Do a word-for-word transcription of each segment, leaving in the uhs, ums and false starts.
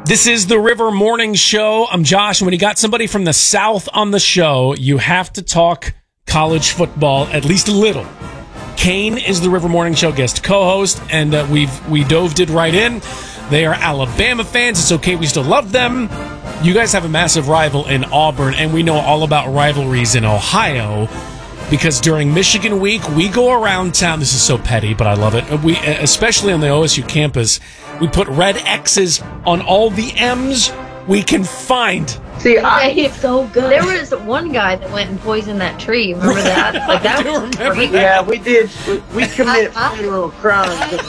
This is the River Morning Show. I'm Josh, and when you got somebody from the South on the show, you have to talk college football at least a little. Kane is the River Morning Show guest co-host, and uh, we've we dove did right in. They are Alabama fans. It's okay, we still love them. You guys have a massive rival in Auburn, and we know all about rivalries in Ohio because during Michigan Week, we go around town. This is so petty, but I love it. We, especially on the O S U campus, we put red X's on all the M's we can find. See, I, it's so good. There was one guy that went and poisoned that tree. Remember that? Like that I do was remember crazy. that. yeah, we did. We, we commit I- I- federal crimes.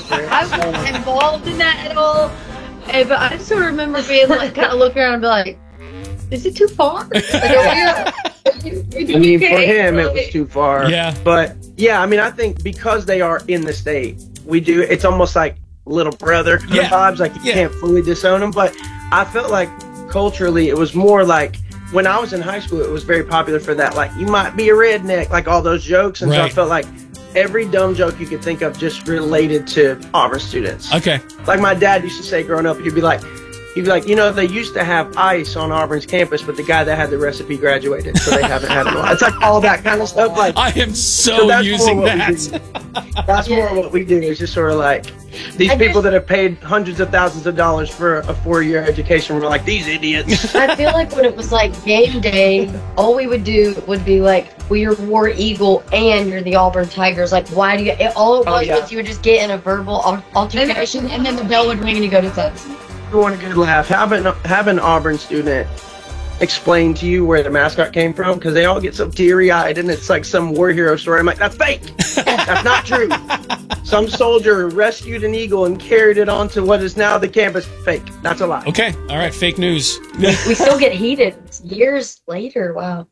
I wasn't involved in that at all. eh, But I just sort of remember being like, kind of looking around and be like, is it too far? Like, are we, I mean, for him, it was too far. Yeah. But, yeah, I mean, I think because they are in the state, we do, it's almost like little brother kind Yeah. of vibes. Like, you Yeah. can't fully disown them. But I felt like culturally, it was more like, when I was in high school, it was very popular for that. Like, you might be a redneck, like all those jokes. And so I Right. felt like every dumb joke you could think of just related to Auburn students. Okay. Like my dad used to say growing up, he'd be like, he'd be like, you know, they used to have ice on Auburn's campus, but the guy that had the recipe graduated, so they haven't had it. It's like all that kind of stuff. Like, I am so, so that's using more what we that. do. That's more what we do. Is just sort of like these I people just- that have paid hundreds of thousands of dollars for a four-year education. We're like, these idiots. I feel like when it was like game day, all we would do would be like, well, you're War Eagle and you're the Auburn Tigers. Like, why do you? It, all it Oh, was yeah. was you would just get in a verbal al- altercation, and then the bell would ring and you go to class. You want a good laugh? Have an have an Auburn student explain to you where the mascot came from, because they all get so teary-eyed and it's like some war hero story. I'm like, that's fake. That's not true. Some soldier rescued an eagle and carried it onto what is now the campus. Fake. That's a lie. Okay. All right. Fake news. We still get heated years later. Wow.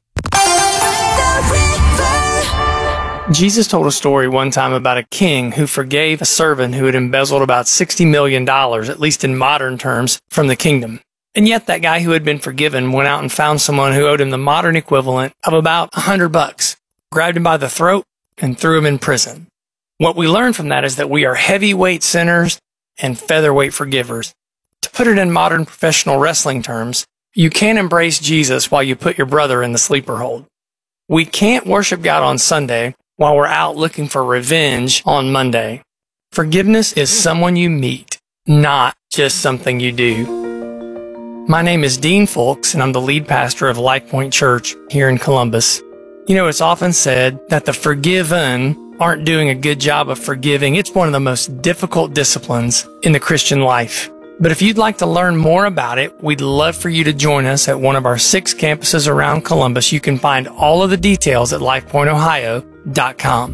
Jesus told a story one time about a king who forgave a servant who had embezzled about sixty million dollars, at least in modern terms, from the kingdom. And yet that guy who had been forgiven went out and found someone who owed him the modern equivalent of about a hundred bucks, grabbed him by the throat, and threw him in prison. What we learn from that is that we are heavyweight sinners and featherweight forgivers. To put it in modern professional wrestling terms, you can't embrace Jesus while you put your brother in the sleeper hold. We can't worship God on Sunday while we're out looking for revenge on Monday. Forgiveness is someone you meet, not just something you do. My name is Dean Folks, and I'm the lead pastor of Life Point Church here in Columbus. You know, it's often said that the forgiven aren't doing a good job of forgiving. It's one of the most difficult disciplines in the Christian life. But if you'd like to learn more about it, we'd love for you to join us at one of our six campuses around Columbus. You can find all of the details at life point ohio dot com.